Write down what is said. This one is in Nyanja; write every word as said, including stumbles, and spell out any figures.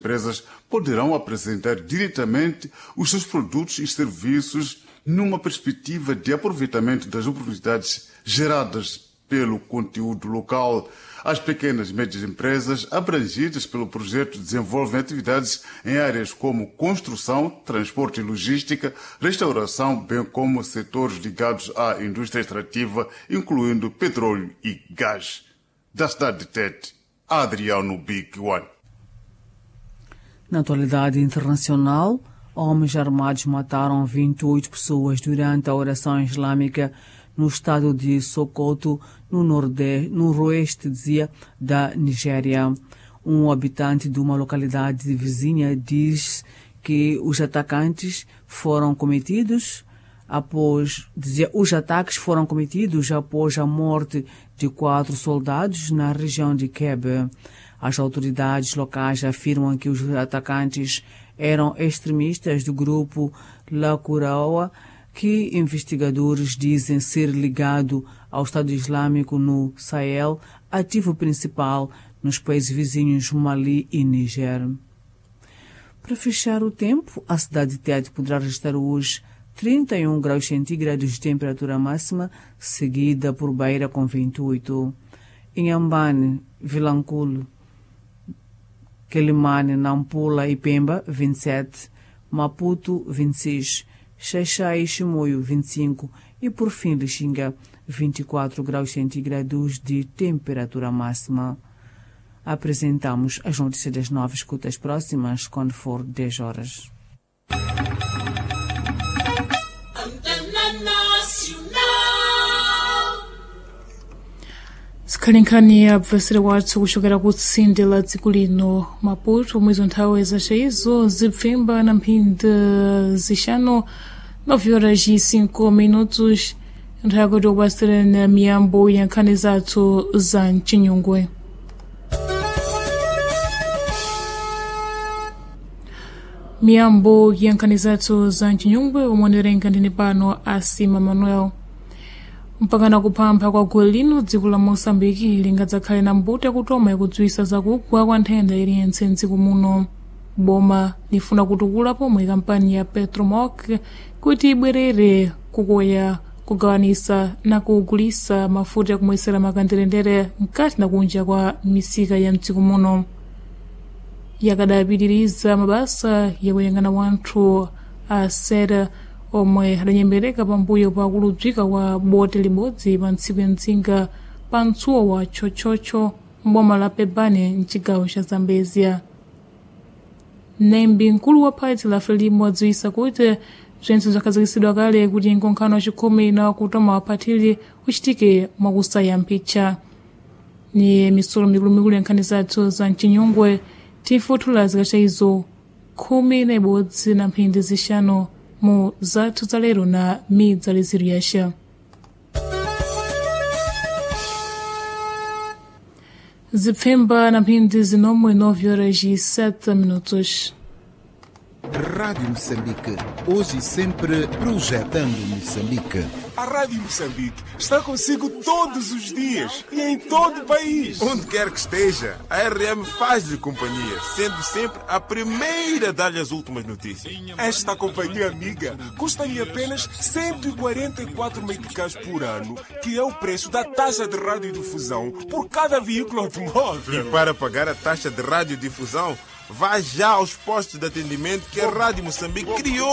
empresas poderão apresentar diretamente os seus produtos e serviços numa perspectiva de aproveitamento das oportunidades geradas pelo conteúdo local. As pequenas e médias empresas abrangidas pelo projeto desenvolvem atividades em áreas como construção, transporte e logística, restauração, bem como setores ligados à indústria extrativa, incluindo petróleo e gás. Da cidade de Tete, Adriano Big One. Na atualidade internacional, homens armados mataram vinte e oito pessoas durante a oração islâmica no estado de Sokoto, no nordeste, no noroeste dizia, da Nigéria. Um habitante de uma localidade vizinha diz que os atacantes foram cometidos após, dizia, os ataques foram cometidos após a morte de quatro soldados na região de Kebbi. As autoridades locais afirmam que os atacantes eram extremistas do grupo Lakurawa, que investigadores dizem ser ligado ao Estado Islâmico no Sahel, ativo principal nos países vizinhos Mali e Níger. Para fechar o tempo, a cidade de Tete poderá registrar hoje trinta e um graus centígrados de temperatura máxima, seguida por Beira com vinte e oito. Inhambane, Vilanculo, Quelimane, Nampula e Pemba, vinte e sete. Maputo, vinte e seis. Xaixai e Chimoio, vinte e cinco, e por fim Lixinga, vinte e quatro graus centígrados de temperatura máxima. Apresentamos as notícias das nove escutas próximas quando for dez horas. Sikhalingani abvesera wathu kuchokera ku tsinde la dziko lino Maputo mwezi nthawi zaceyizo zipfemba na mphindi zixanu nove horas e cinco minutos nthawi yakuti kupasirana miyambo ya nkhani zathu za mchinyungwe. Miyambo ya nkhani zathu za mchinyungwe umonerenga ndini pano Asima Manuel. Mpakana kuphampha kwa gulu lino dziko la Mosambiki lingadzakhale na mbuto yakutoma yakudziwisa zakugwa kwa nthenda iliyentse mdziko muno. Boma lifuna kutukula pomwe kampani ya Petromoc kuti ibwerere kukoya kugawanisa na kugulisa mafuta yakumwesera makanderendere mkati na kunja kwa misika ya mdziko muno. Yakadapitiriza mabasa yakuyang'ana wanthu a sera omwe adanyembereka pambuyo pa kuludzika kwa bote libodzi pa ntsiku ya mdzinga pa mtsuwo wa chochocho mboma la Pebane mchigawo cha Zambezia. Nembi mkulu wa phati la Frelimo adziwisa kuti bzentse bzakhazikisidwa kale kuti nkonkhano wachikhumi na kutoma waphatili uchitike mwakusaya mphicha. Ni misolo mikulumikulu ya nkhani zathu za mchinyungwe tifuthula zikachayizo khumi na ibodzi na mphindi zixanu mu zathu za lero na midzi aliziro yaxa. Zipfemba na mphindi zinomwe nove horas e sete minutos. Rádio Moçambique, hoje e sempre projetando Moçambique. A Rádio Moçambique está consigo todos os dias e em todo o país. Onde quer que esteja, a R M faz-lhe companhia, sendo sempre a primeira a dar-lhe as últimas notícias. Esta companhia amiga custa-lhe apenas cento e quarenta e quatro meticais por ano, que é o preço da taxa de radiodifusão por cada veículo automóvel. E para pagar a taxa de radiodifusão, vá já aos postos de atendimento que a Rádio Moçambique criou